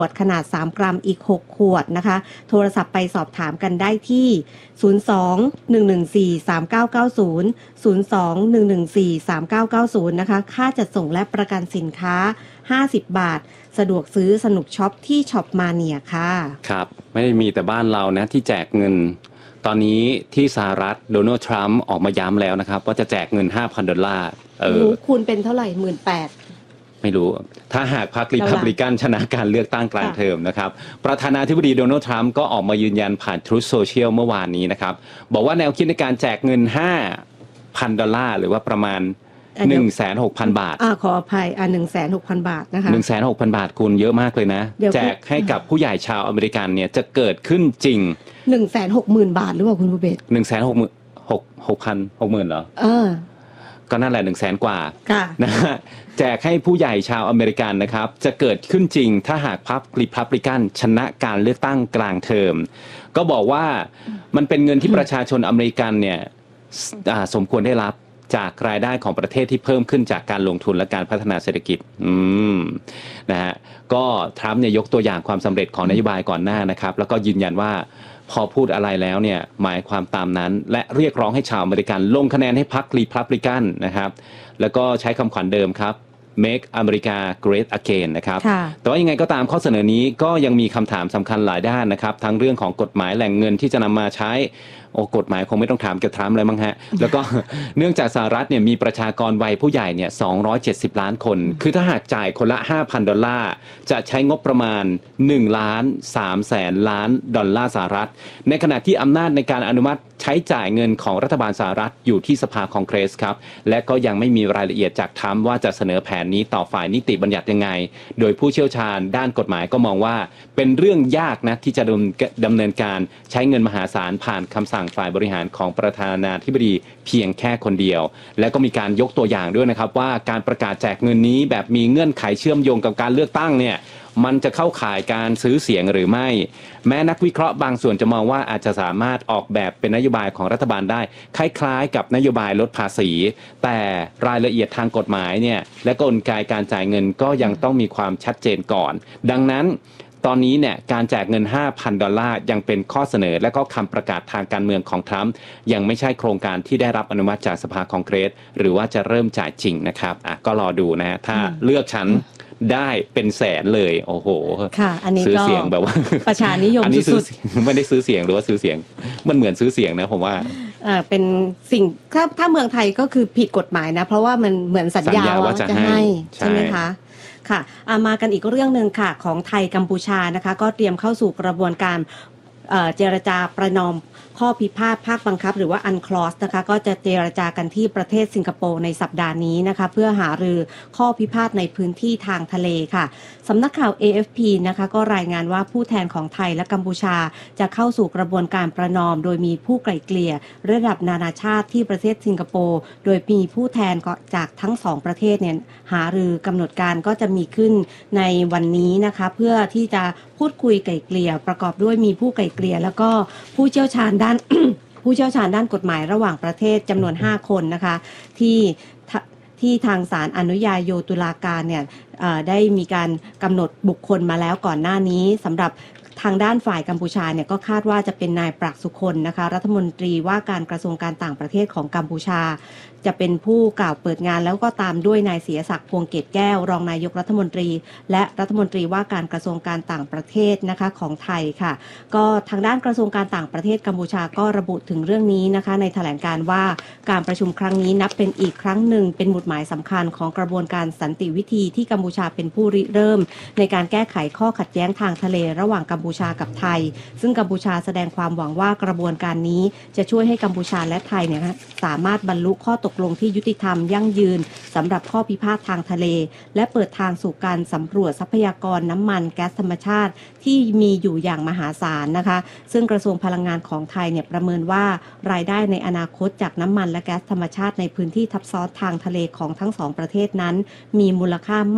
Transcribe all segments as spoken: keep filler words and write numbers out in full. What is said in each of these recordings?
ขวดขนาดสามกรัมอีกหกขวดนะคะโทรศัพท์ไปสอบถามกันได้ที่ศูนย์ สอง หนึ่ง หนึ่ง สี่ สาม เก้า เก้า ศูนย์ ศูนย์ สอง หนึ่ง หนึ่ง สี่ สาม เก้า เก้า ศูนย์นะคะค่าจัดส่งและประกันสินค้าห้าสิบบาทสะดวกซื้อสนุกช็อปที่ช็อปมาเนียค่ะครับไม่ได้มีแต่บ้านเรานะที่แจกเงินตอนนี้ที่สหรัฐโดนัลด์ทรัมป์ออกมาย้ำแล้วนะครับว่าจะแจกเงิน ห้าพัน ดอลลาร์เออคูณเป็นเท่าไหร่ หนึ่งหมื่นแปดพันไม่รู้ถ้าหากพรรครีพับลิกันชนะการเลือกตั้งกลางเทอมนะครับประธานาธิบดีโดนัลด์ทรัมป์ก็ออกมายืนยันผ่าน Truth Social เมื่อวานนี้นะครับบอกว่าแนวคิดในการแจกเงิน ห้าพัน ดอลลาร์หรือว่าประมาณ หนึ่งแสนหกพัน บาทอ่าขออภัยอ่า หนึ่งแสนหกพัน บาทนะคะหนึ่งแสนหกพัน บาทคุณเยอะมากเลยนะแจกให้กับผู้ใหญ่ชาวอเมริกันเนี่ยจะเกิดขึ้นจริงหนึ่งแสนหกหมื่น บาทหรือเปล่าคุณภูเบศหนึ่งแสนหกหมื่น หกพัน หกหมื่นเหรอเออก็นั่นแหละ หนึ่งแสน กว่านะฮะแจกให้ผู้ใหญ่ชาวอเมริกันนะครับจะเกิดขึ้นจริงถ้าหากพรรครีพับลิกันชนะการเลือกตั้งกลางเทอมก็บอกว่ามันเป็นเงินที่ประชาชนอเมริกันเนี่ยสมควรได้รับจากรายได้ของประเทศที่เพิ่มขึ้นจากการลงทุนและการพัฒนาเศรษฐกิจอืมนะฮะก็ทรัมป์เนี่ยยกตัวอย่างความสำเร็จของนโยบายก่อนหน้านะครับแล้วก็ยืนยันว่าพอพูดอะไรแล้วเนี่ยหมายความตามนั้นและเรียกร้องให้ชาวอเมริกันลงคะแนนให้พรรครีพับลิกันนะครับแล้วก็ใช้คำขวัญเดิมครับ Make America Great Again นะครับแต่ว่ายังไงก็ตามข้อเสนอนี้ก็ยังมีคำถามสำคัญหลายด้านนะครับทั้งเรื่องของกฎหมายแหล่งเงินที่จะนำมาใช้โอ้กฎหมายคงไม่ต้องถามเกี่ยวกับทรัมป์เลยมั้งฮะแล้วก็เนื่องจากสหรัฐเนี่ยมีประชากรวัยผู้ใหญ่เนี่ยสองร้อยเจ็ดสิบล้านคนคือถ้าหากจ่ายคนละ ห้าพัน ดอลลาร์จะใช้งบประมาณหนึ่งล้านสามแสนล้านดอลลาร์สหรัฐในขณะที่อำนาจในการอนุมัติใช้จ่ายเงินของรัฐบาลสหรัฐอยู่ที่สภาคองเกรสครับและก็ยังไม่มีรายละเอียดจากทรัมป์ว่าจะเสนอแผนนี้ต่อฝ่ายนิติบัญญัติยังไงโดยผู้เชี่ยวชาญด้านกฎหมายก็มองว่าเป็นเรื่องยากนะที่จะดำเนินการใช้เงินมหาศาลผ่านคำสั่งฝ่ายบริหารของประธานาธิบดีเพียงแค่คนเดียวและก็มีการยกตัวอย่างด้วยนะครับว่าการประกาศแจกเงินนี้แบบมีเงื่อนไขเชื่อมโยงกับการเลือกตั้งเนี่ยมันจะเข้าข่ายการซื้อเสียงหรือไม่แม้นักวิเคราะห์บางส่วนจะมองว่าอาจจะสามารถออกแบบเป็นนโยบายของรัฐบาลได้คล้ายๆกับนโยบายลดภาษีแต่รายละเอียดทางกฎหมายเนี่ยและกลไกการจ่ายเงินก็ยังต้องมีความชัดเจนก่อนดังนั้นตอนนี้เนี่ยการแจกเงิน ห้าพัน ดอลลาร์ยังเป็นข้อเสนอและก็คำประกาศทางการเมืองของทรัมป์ยังไม่ใช่โครงการที่ได้รับอนุมัติจากสภาคองเกรสหรือว่าจะเริ่มจ่ายจริงนะครับอ่ะก็รอดูนะฮะถ้าเลือกฉันได้เป็นแสนเลยโอ้โหค่ะอันนี้ซื้อเสียงแบบว่าประชานิยมสุดๆไม่ได้ซื้อเสียงหรือว่าซื้อเสียงมันเหมือนซื้อเสียงนะผมว่าอ่าเป็นสิ่งถ้าถ้าเมืองไทยก็คือผิดกฎหมายนะเพราะว่ามันเหมือนสัญญาว่าจะให้ใช่ไหมคะค่ะมากันอีกเรื่องนึงค่ะของไทยกัมพูชานะคะก็เตรียมเข้าสู่กระบวนการเจรจาประนอมข้อพิพาทภาคบังคับหรือว่า อันคลอส นะคะก็จะเจรจากันที่ประเทศสิงคโปร์ในสัปดาห์นี้นะคะเพื่อหารือข้อพิพาทในพื้นที่ทางทะเลค่ะสำนักข่าว เอ เอฟ พี นะคะก็รายงานว่าผู้แทนของไทยและกัมพูชาจะเข้าสู่กระบวนการประนอมโดยมีผู้ไกล่เกลี่ยระดับนานาชาติที่ประเทศสิงคโปร์โดยมีผู้แทนจากทั้งสองประเทศเนี่ยหารือกำหนดการก็จะมีขึ้นในวันนี้นะคะเพื่อที่จะพูดคุยไกล่เกลี่ยประกอบด้วยมีผู้ไกล่เกลี่ยแล้วก็ผู้เชี่ยวชาญด้าน ผู้เชี่ยวชาญด้านกฎหมายระหว่างประเทศจำนวนห้าคนนะคะที่ที่ทางศาลอนุญาโยตุลาการเนี่ยได้มีการกำหนดบุคคลมาแล้วก่อนหน้านี้สำหรับทางด้านฝ่ายกัมพูชาเนี่ยก็คาดว่าจะเป็นนายปรักษ์สุคนนะคะรัฐมนตรีว่าการกระทรวงการต่างประเทศของกัมพูชาจะเป็นผู้กล่าวเปิดงานแล้วก็ตามด้วยนายเสียศักดิ์พวงเกตแก้วรองนายกรัฐมนตรีและรัฐมนตรีว่าการกระทรวงการต่างประเทศนะคะของไทยค่ะก็ทางด้านกระทรวงการต่างประเทศกัมพูชาก็ระบุถึงเรื่องนี้นะคะในแถลงการณ์ว่าการประชุมครั้งนี้นับเป็นอีกครั้งหนึ่งเป็นหมุดหมายสำคัญของกระบวนการสันติวิธีที่กัมพูชาเป็นผู้ริเริ่มในการแก้ไขข้อขัดแย้งทางทะเลระหว่างกัมพูชากับไทยซึ่งกัมพูชาแสดงความหวังว่ากระบวนการนี้จะช่วยให้กัมพูชาและไทยเนี่ยสามารถบรรลุข้อตกลงที่ยุติธรรมยั่งยืนสำหรับข้อพิพาททางทะเลและเปิดทางสู่การสำรวจทรัพยากรน้ำมันแก๊สธรรมชาติที่มีอยู่อย่างมหาศาลนะคะซึ่งกระทรวงพลังงานของไทยเนี่ยประเมินว่ารายได้ในอนาคตจากน้ำมันและแก๊สธรรมชาติในพื้นที่ทับซ้อนทางทะเลของทั้งสองประเทศนั้นมีมูลค่ามาก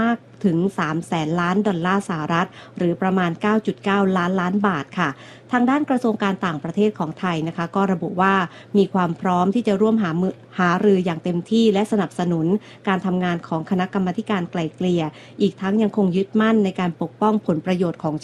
ถึงสามแสนล้านดอลลาร์สหรัฐหรือประมาณ เก้าจุดเก้า ล้านล้านบาทค่ะทางด้านกระทรวงการต่างประเทศของไทยนะคะก็ระบุว่ามีความพร้อมที่จะร่วมหามือหารืออย่างเต็มที่และสนับสนุนการทำงานของคณะกรรมาธิการไกล่เกลี่ยอีกทั้งยังคงยึดมั่นในการปกป้องผลประโยชน์ของ